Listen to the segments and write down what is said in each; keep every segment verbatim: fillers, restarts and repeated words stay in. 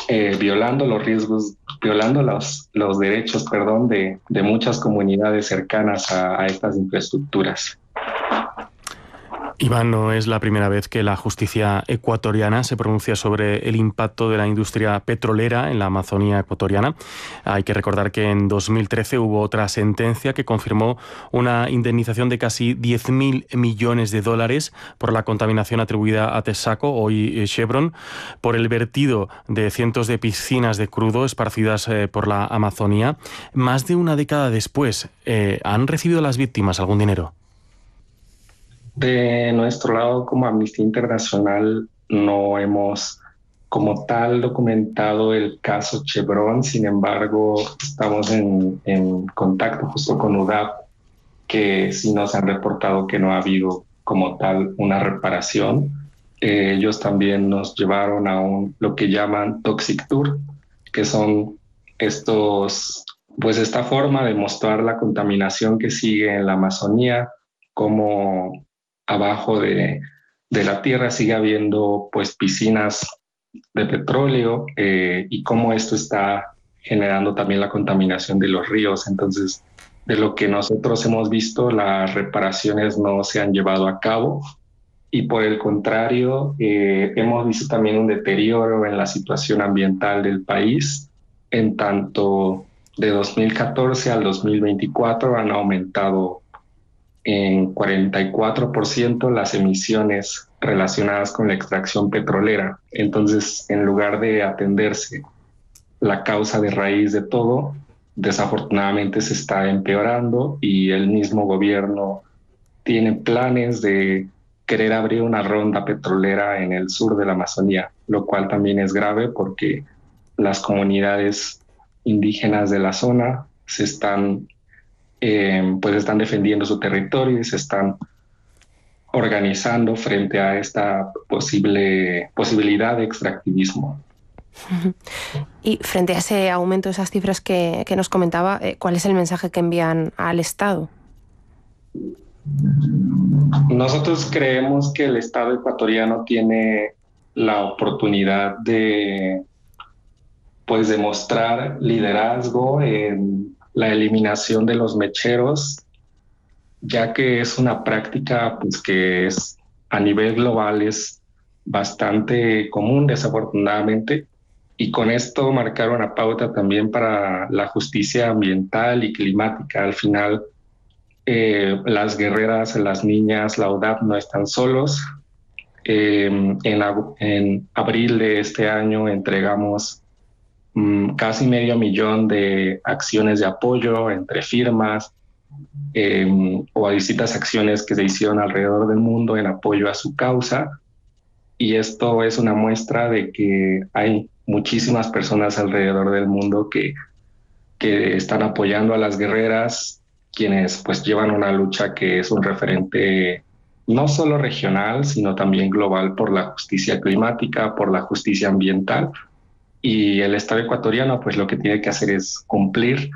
eh, violando los riesgos, violando los, los derechos, perdón, de, de muchas comunidades cercanas a, a estas infraestructuras. Iván, no es la primera vez que la justicia ecuatoriana se pronuncia sobre el impacto de la industria petrolera en la Amazonía ecuatoriana. Hay que recordar que en dos mil trece hubo otra sentencia que confirmó una indemnización de casi diez mil millones de dólares por la contaminación atribuida a Texaco, hoy Chevron, por el vertido de cientos de piscinas de crudo esparcidas eh, por la Amazonía. Más de una década después, eh, ¿han recibido las víctimas algún dinero? De nuestro lado, como Amnistía Internacional, no hemos como tal documentado el caso Chevron. Sin embargo, estamos en, en contacto justo con U D A P, que sí nos han reportado que no ha habido como tal una reparación. Eh, ellos también nos llevaron a un, lo que llaman Toxic Tour, que son estos, pues esta forma de mostrar la contaminación que sigue en la Amazonía, como abajo de, de la tierra sigue habiendo pues piscinas de petróleo eh, y cómo esto está generando también la contaminación de los ríos. Entonces, de lo que nosotros hemos visto, las reparaciones no se han llevado a cabo y por el contrario, eh, hemos visto también un deterioro en la situación ambiental del país. En tanto, de dos mil catorce al dos mil veinticuatro han aumentado en cuarenta y cuatro por ciento las emisiones relacionadas con la extracción petrolera. Entonces, en lugar de atenderse la causa de raíz de todo, desafortunadamente se está empeorando y el mismo gobierno tiene planes de querer abrir una ronda petrolera en el sur de la Amazonía, lo cual también es grave porque las comunidades indígenas de la zona se están Eh, pues están defendiendo su territorio y se están organizando frente a esta posible posibilidad de extractivismo. Y frente a ese aumento de esas cifras que, que nos comentaba, ¿cuál es el mensaje que envían al Estado? Nosotros creemos que el Estado ecuatoriano tiene la oportunidad de pues demostrar liderazgo en la eliminación de los mecheros, ya que es una práctica pues, que es a nivel global es bastante común, desafortunadamente, y con esto marcar una pauta también para la justicia ambiental y climática. Al final, eh, las guerreras, las niñas, la U D A P no están solos. Eh, en, en abril de este año entregamos casi medio millón de acciones de apoyo entre firmas eh, o a distintas acciones que se hicieron alrededor del mundo en apoyo a su causa. Y esto es una muestra de que hay muchísimas personas alrededor del mundo que, que están apoyando a las guerreras, quienes pues llevan una lucha que es un referente no solo regional, sino también global por la justicia climática, por la justicia ambiental. Y el Estado ecuatoriano pues lo que tiene que hacer es cumplir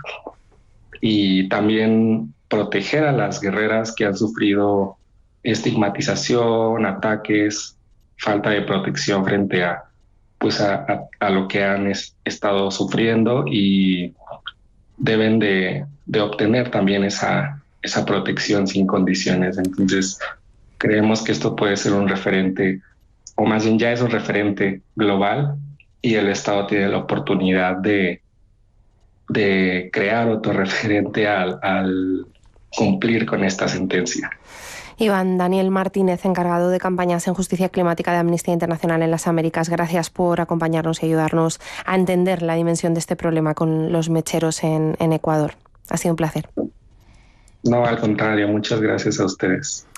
y también proteger a las guerreras que han sufrido estigmatización, ataques, falta de protección frente a, pues a, a, a lo que han es, estado sufriendo y deben de, de obtener también esa, esa protección sin condiciones. Entonces creemos que esto puede ser un referente, o más bien ya es un referente global, y el Estado tiene la oportunidad de, de crear otro referente al, al cumplir con esta sentencia. Iván Daniel Martínez, encargado de campañas en justicia climática de Amnistía Internacional en las Américas, gracias por acompañarnos y ayudarnos a entender la dimensión de este problema con los mecheros en, en Ecuador. Ha sido un placer. No, al contrario, muchas gracias a ustedes.